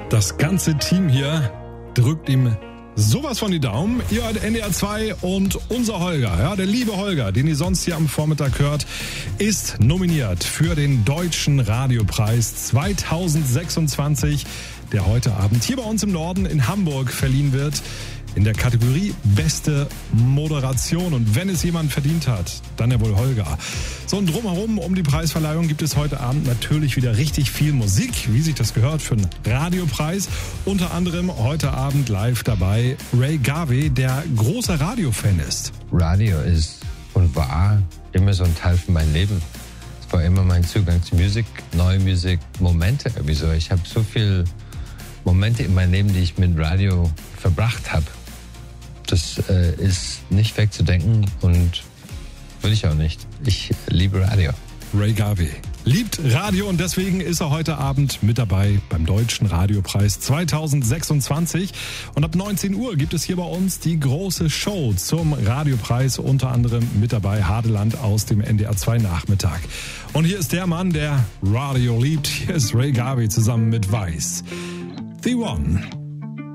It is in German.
Das ganze Team hier drückt ihm sowas von die Daumen. Ihr hört NDR 2 und unser Holger, ja, der liebe Holger, den ihr sonst hier am Vormittag hört, ist nominiert für den Deutschen Radiopreis 2026, der heute Abend hier bei uns im Norden in Hamburg verliehen wird. In der Kategorie Beste Moderation. Und wenn es jemand verdient hat, dann ja wohl Holger. So, und drumherum um die Preisverleihung gibt es heute Abend natürlich wieder richtig viel Musik, wie sich das gehört für einen Radiopreis. Unter anderem heute Abend live dabei Ray Garvey, der großer Radio-Fan ist. Radio ist und war immer so ein Teil von meinem Leben. Es war immer mein Zugang zu Musik, neue Musik, Momente. Wieso? Ich habe so viele Momente in meinem Leben, die ich mit Radio verbracht habe. Das ist nicht wegzudenken und will ich auch nicht. Ich liebe Radio. Ray Garvey liebt Radio und deswegen ist er heute Abend mit dabei beim Deutschen Radiopreis 2026. Und ab 19 Uhr gibt es hier bei uns die große Show zum Radiopreis. Unter anderem mit dabei Hadeland aus dem NDR 2 Nachmittag. Und hier ist der Mann, der Radio liebt. Hier ist Ray Garvey zusammen mit Weiß. The One.